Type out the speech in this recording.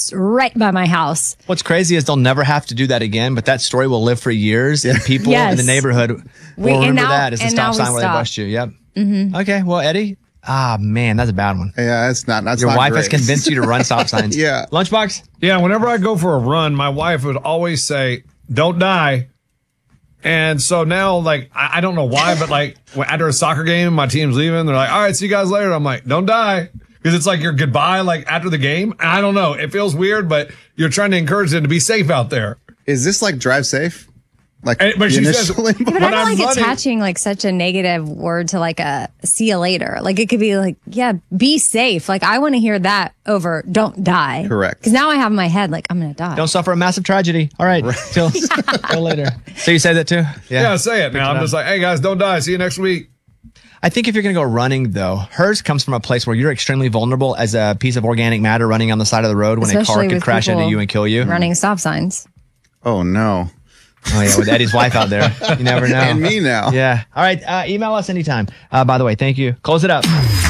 just right by my house. What's crazy is they'll never have to do that again, but that story will live for years, and people in the neighborhood will remember that as the stop sign where they bust you. Yep. Okay, well, Eddie, man, that's a bad one. Yeah, it's not. That's Your not wife great. has convinced you to run stop signs. Yeah. Lunchbox? Yeah, whenever I go for a run, my wife would always say, "Don't die." And so now, like, I don't know why, but like after a soccer game, my team's leaving. They're like, "All right, see you guys later." I'm like, "Don't die." Because it's like your goodbye, like after the game. I don't know. It feels weird, but you're trying to encourage them to be safe out there. Is this like drive safe? Like, but she says, But I don't like attaching like such a negative word to like a see you later. Like it could be like, yeah, be safe. Like I want to hear that over don't die. Correct. Because now I have in my head like I'm going to die. Don't suffer a massive tragedy. All right. Till later. So you say that too? Yeah, say it now. I'm just like, hey guys, don't die. See you next week. I think if you're going to go running, though, hers comes from a place where you're extremely vulnerable as a piece of organic matter running on the side of the road when a car could crash into you and kill you. Running stop signs. Oh, no. Oh, yeah, with Eddie's wife out there. You never know. And me now. Yeah. All right. Email us anytime. By the way, thank you. Close it up.